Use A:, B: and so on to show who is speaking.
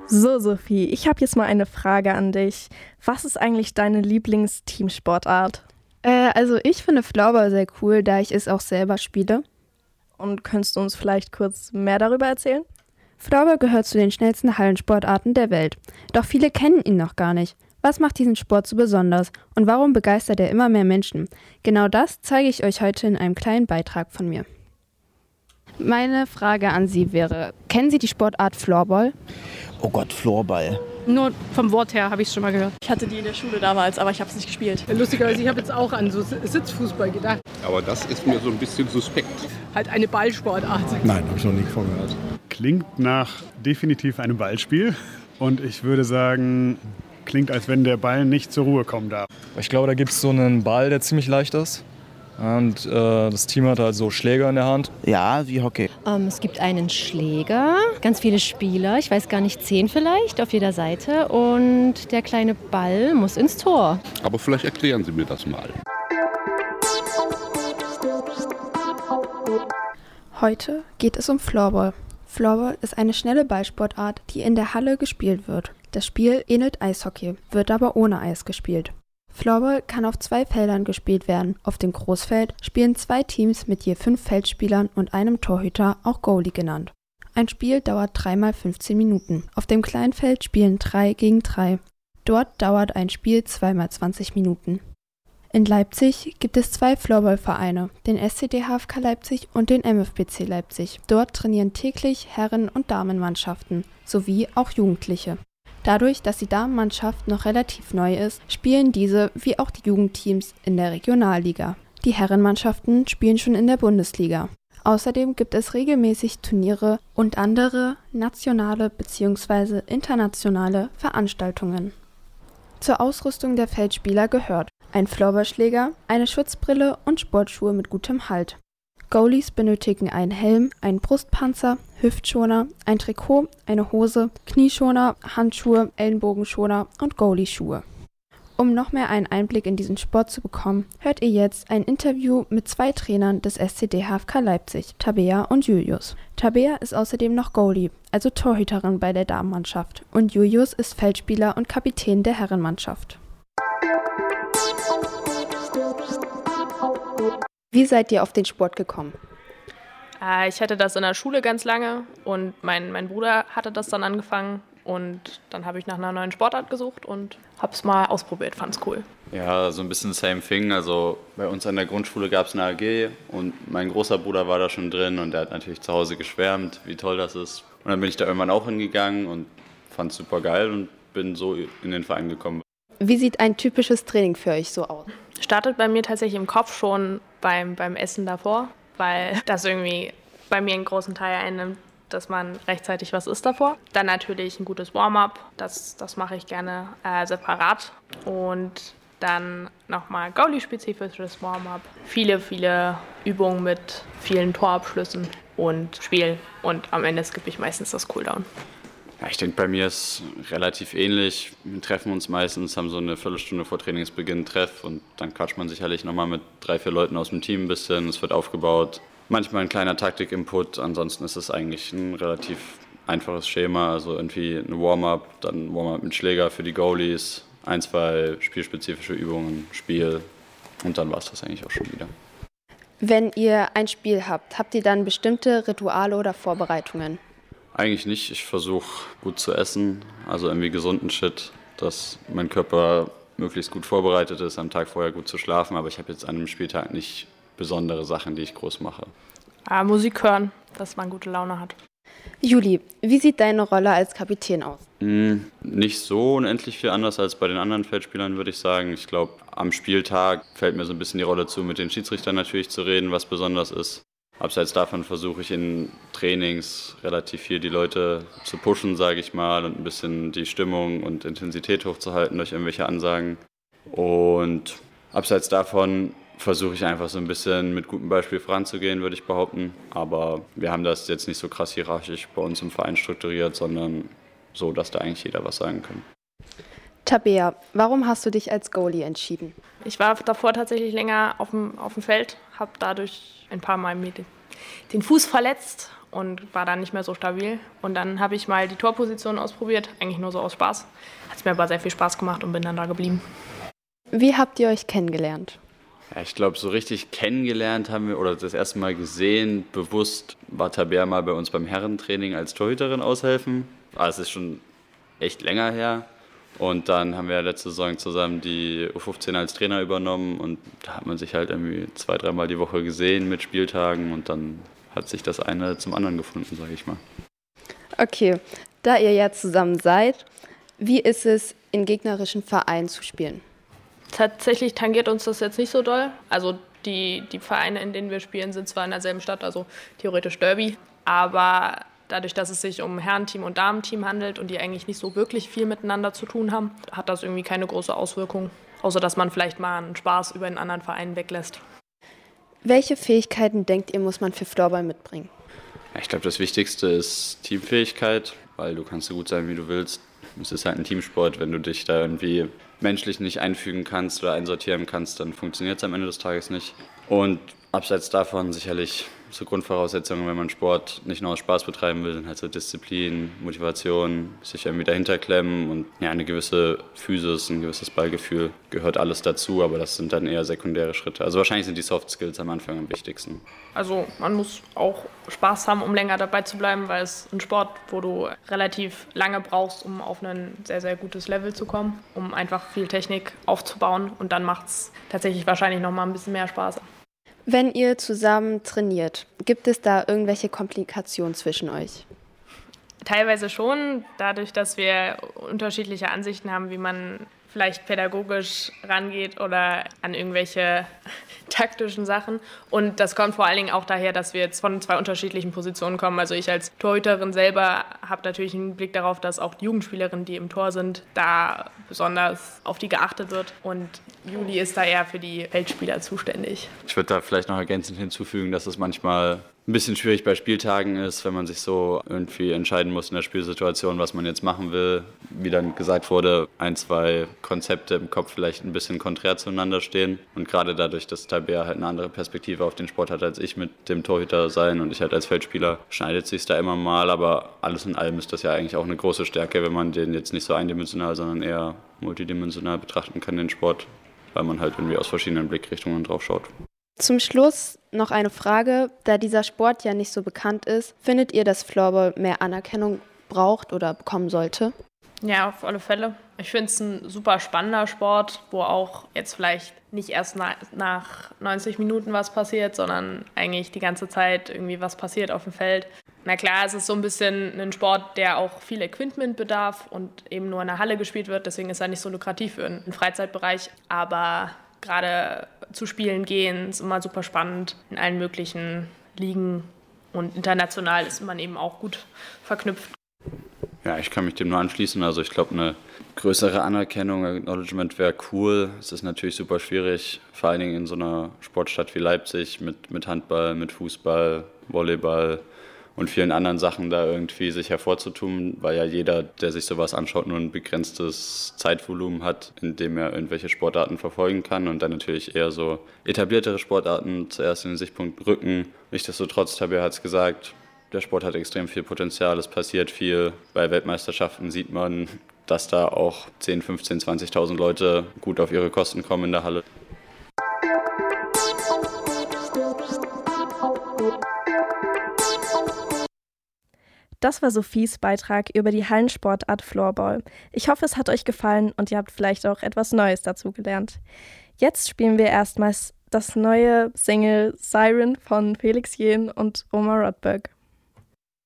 A: So, Sophie, ich habe jetzt mal eine Frage an dich. Was ist eigentlich deine Lieblingsteamsportart?
B: Also ich finde Floorball sehr cool, da ich es auch selber spiele.
A: Und könntest du uns vielleicht kurz mehr darüber erzählen?
B: Floorball gehört zu den schnellsten Hallensportarten der Welt. Doch viele kennen ihn noch gar nicht. Was macht diesen Sport so besonders und warum begeistert er immer mehr Menschen? Genau das zeige ich euch heute in einem kleinen Beitrag von mir. Meine Frage an Sie wäre, kennen Sie die Sportart Floorball?
C: Oh Gott, Floorball.
D: Nur vom Wort her habe ich es schon mal gehört.
E: Ich hatte die in der Schule damals, aber ich habe es nicht gespielt.
D: Lustigerweise, ich habe jetzt auch an so Sitzfußball gedacht.
F: Aber das ist mir so ein bisschen suspekt.
D: Halt eine Ballsportart.
G: Nein, habe ich noch nie von gehört.
H: Klingt nach definitiv einem Ballspiel. Und ich würde sagen, klingt, als wenn der Ball nicht zur Ruhe kommen darf.
I: Ich glaube, da gibt es so einen Ball, der ziemlich leicht ist. Und das Team hat halt so Schläger in der Hand.
C: Ja, wie Hockey.
J: Es gibt einen Schläger, ganz viele Spieler, ich weiß gar nicht, 10 vielleicht auf jeder Seite. Und der kleine Ball muss ins Tor.
F: Aber vielleicht erklären Sie mir das mal.
B: Heute geht es um Floorball. Floorball ist eine schnelle Ballsportart, die in der Halle gespielt wird. Das Spiel ähnelt Eishockey, wird aber ohne Eis gespielt. Floorball kann auf 2 Feldern gespielt werden. Auf dem Großfeld spielen 2 Teams mit je 5 Feldspielern und einem Torhüter, auch Goalie genannt. Ein Spiel dauert 3 mal 15 Minuten. Auf dem Kleinfeld spielen 3 gegen 3. Dort dauert ein Spiel 2 mal 20 Minuten. In Leipzig gibt es 2 Floorball-Vereine, den SCD HFK Leipzig und den MFBC Leipzig. Dort trainieren täglich Herren- und Damenmannschaften sowie auch Jugendliche. Dadurch, dass die Damenmannschaft noch relativ neu ist, spielen diese wie auch die Jugendteams in der Regionalliga. Die Herrenmannschaften spielen schon in der Bundesliga. Außerdem gibt es regelmäßig Turniere und andere nationale bzw. internationale Veranstaltungen. Zur Ausrüstung der Feldspieler gehört ein Floorballschläger, eine Schutzbrille und Sportschuhe mit gutem Halt. Goalies benötigen einen Helm, einen Brustpanzer, Hüftschoner, ein Trikot, eine Hose, Knieschoner, Handschuhe, Ellenbogenschoner und Goalieschuhe. Um noch mehr einen Einblick in diesen Sport zu bekommen, hört ihr jetzt ein Interview mit 2 Trainern des SCD HFK Leipzig, Tabea und Julius. Tabea ist außerdem noch Goalie, also Torhüterin bei der Damenmannschaft, und Julius ist Feldspieler und Kapitän der Herrenmannschaft. Wie seid ihr auf den Sport gekommen?
E: Ich hatte das in der Schule ganz lange und mein Bruder hatte das dann angefangen. Und dann habe ich nach einer neuen Sportart gesucht und habe es mal ausprobiert, fand's cool.
K: Ja, so ein bisschen same thing. Also bei uns an der Grundschule gab es eine AG und mein großer Bruder war da schon drin und der hat natürlich zu Hause geschwärmt, wie toll das ist. Und dann bin ich da irgendwann auch hingegangen und fand es super geil und bin so in den Verein gekommen.
B: Wie sieht ein typisches Training für euch so aus?
E: Startet bei mir tatsächlich im Kopf schon beim Essen davor, weil das irgendwie bei mir einen großen Teil einnimmt, dass man rechtzeitig was isst davor. Dann natürlich ein gutes Warm-up, das mache ich gerne separat. Und dann nochmal Goalie-spezifisches Warm-up. Viele Übungen mit vielen Torabschlüssen und Spiel. Und am Ende skippe ich meistens das Cooldown.
K: Ja, ich denke, bei mir ist relativ ähnlich. Wir treffen uns meistens, haben so eine Viertelstunde vor Trainingsbeginn Treff und dann quatscht man sicherlich nochmal mit 3, 4 Leuten aus dem Team ein bisschen. Es wird aufgebaut. Manchmal ein kleiner Taktik-Input, ansonsten ist es eigentlich ein relativ einfaches Schema. Also irgendwie ein Warm-up, dann ein Warm-up mit Schläger für die Goalies, 1, 2 spielspezifische Übungen, Spiel und dann war es das eigentlich auch schon wieder.
B: Wenn ihr ein Spiel habt ihr dann bestimmte Rituale oder Vorbereitungen?
K: Eigentlich nicht. Ich versuche gut zu essen, also irgendwie gesunden Shit, dass mein Körper möglichst gut vorbereitet ist, am Tag vorher gut zu schlafen. Aber ich habe jetzt an einem Spieltag nicht besondere Sachen, die ich groß mache.
E: Musik hören, dass man gute Laune hat.
B: Juli, wie sieht deine Rolle als Kapitän aus?
K: Nicht so unendlich viel anders als bei den anderen Feldspielern, würde ich sagen. Ich glaube, am Spieltag fällt mir so ein bisschen die Rolle zu, mit den Schiedsrichtern natürlich zu reden, was besonders ist. Abseits davon versuche ich in Trainings relativ viel die Leute zu pushen, sage ich mal, und ein bisschen die Stimmung und Intensität hochzuhalten durch irgendwelche Ansagen. Und abseits davon versuche ich einfach so ein bisschen mit gutem Beispiel voranzugehen, würde ich behaupten. Aber wir haben das jetzt nicht so krass hierarchisch bei uns im Verein strukturiert, sondern so, dass da eigentlich jeder was sagen kann.
B: Tabea, warum hast du dich als Goalie entschieden?
E: Ich war davor tatsächlich länger auf dem Feld, habe dadurch ein paar Mal mir den Fuß verletzt und war dann nicht mehr so stabil. Und dann habe ich mal die Torposition ausprobiert, eigentlich nur so aus Spaß. Hat es mir aber sehr viel Spaß gemacht und bin dann da geblieben.
B: Wie habt ihr euch kennengelernt?
K: Ja, ich glaube, so richtig kennengelernt haben wir, oder das erste Mal gesehen, bewusst, war Tabea mal bei uns beim Herrentraining als Torhüterin aushelfen. Aber es ist schon echt länger her. Und dann haben wir letzte Saison zusammen die U15 als Trainer übernommen und da hat man sich halt irgendwie 2-3 Mal die Woche gesehen mit Spieltagen und dann hat sich das eine zum anderen gefunden, sage ich mal.
B: Okay, da ihr ja zusammen seid, wie ist es, in gegnerischen Vereinen zu spielen?
E: Tatsächlich tangiert uns das jetzt nicht so doll. Also die Vereine, in denen wir spielen, sind zwar in derselben Stadt, also theoretisch Derby, aber dadurch, dass es sich um Herrenteam und Damenteam handelt und die eigentlich nicht so wirklich viel miteinander zu tun haben, hat das irgendwie keine große Auswirkung, außer dass man vielleicht mal einen Spaß über einen anderen Verein weglässt.
B: Welche Fähigkeiten, denkt ihr, muss man für Floorball mitbringen?
K: Ja, ich glaube, das Wichtigste ist Teamfähigkeit, weil du kannst so gut sein, wie du willst. Es ist halt ein Teamsport, wenn du dich da irgendwie menschlich nicht einfügen kannst oder einsortieren kannst, dann funktioniert es am Ende des Tages nicht. Und abseits davon sicherlich so Grundvoraussetzungen, wenn man Sport nicht nur aus Spaß betreiben will, sind halt so Disziplin, Motivation, sich irgendwie dahinter klemmen und ja, eine gewisse Physis, ein gewisses Ballgefühl gehört alles dazu, aber das sind dann eher sekundäre Schritte. Also wahrscheinlich sind die Soft Skills am Anfang am wichtigsten.
E: Also man muss auch Spaß haben, um länger dabei zu bleiben, weil es ein Sport, wo du relativ lange brauchst, um auf ein sehr, sehr gutes Level zu kommen, um einfach viel Technik aufzubauen und dann macht es tatsächlich wahrscheinlich noch mal ein bisschen mehr Spaß.
B: Wenn ihr zusammen trainiert, gibt es da irgendwelche Komplikationen zwischen euch?
E: Teilweise schon, dadurch, dass wir unterschiedliche Ansichten haben, wie man vielleicht pädagogisch rangeht oder an irgendwelche taktischen Sachen. Und das kommt vor allen Dingen auch daher, dass wir jetzt von 2 unterschiedlichen Positionen kommen. Also ich als Torhüterin selber habe natürlich einen Blick darauf, dass auch die Jugendspielerinnen, die im Tor sind, da besonders auf die geachtet wird. Und Juli ist da eher für die Feldspieler zuständig.
K: Ich würde da vielleicht noch ergänzend hinzufügen, dass es manchmal ein bisschen schwierig bei Spieltagen ist, wenn man sich so irgendwie entscheiden muss in der Spielsituation, was man jetzt machen will. Wie dann gesagt wurde, 1, 2 Konzepte im Kopf vielleicht ein bisschen konträr zueinander stehen. Und gerade dadurch, dass Tabea halt eine andere Perspektive auf den Sport hat als ich mit dem Torhüter sein und ich halt als Feldspieler, schneidet sich da immer mal. Aber alles in allem ist das ja eigentlich auch eine große Stärke, wenn man den jetzt nicht so eindimensional, sondern eher multidimensional betrachten kann, den Sport, weil man halt irgendwie aus verschiedenen Blickrichtungen drauf schaut.
B: Zum Schluss noch eine Frage, da dieser Sport ja nicht so bekannt ist. Findet ihr, dass Floorball mehr Anerkennung braucht oder bekommen sollte?
E: Ja, auf alle Fälle. Ich finde es ein super spannender Sport, wo auch jetzt vielleicht nicht erst nach 90 Minuten was passiert, sondern eigentlich die ganze Zeit irgendwie was passiert auf dem Feld. Na klar, es ist so ein bisschen ein Sport, der auch viel Equipment bedarf und eben nur in der Halle gespielt wird. Deswegen ist er nicht so lukrativ für einen Freizeitbereich. Aber gerade zu Spielen gehen ist immer super spannend in allen möglichen Ligen. Und international ist man eben auch gut verknüpft.
K: Ja, ich kann mich dem nur anschließen. Also ich glaube, eine größere Anerkennung, Acknowledgement wäre cool. Es ist natürlich super schwierig, vor allen Dingen in so einer Sportstadt wie Leipzig mit Handball, mit Fußball, Volleyball und vielen anderen Sachen da irgendwie sich hervorzutun, weil ja jeder, der sich sowas anschaut, nur ein begrenztes Zeitvolumen hat, in dem er irgendwelche Sportarten verfolgen kann und dann natürlich eher so etabliertere Sportarten zuerst in den Sichtpunkt rücken. Nichtsdestotrotz, Tabea hat es gesagt, der Sport hat extrem viel Potenzial, es passiert viel. Bei Weltmeisterschaften sieht man, dass da auch 10, 15, 20.000 Leute gut auf ihre Kosten kommen in der Halle.
A: Das war Sophies Beitrag über die Hallensportart Floorball. Ich hoffe, es hat euch gefallen und ihr habt vielleicht auch etwas Neues dazu gelernt. Jetzt spielen wir erstmals das neue Single Siren von Felix Jähn und Omar Rotberg.